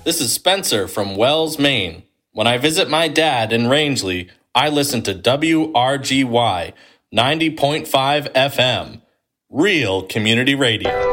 This is Spencer from Wells, Maine. When I visit my dad in Rangeley, I listen to WRGY 90.5 FM, real community radio.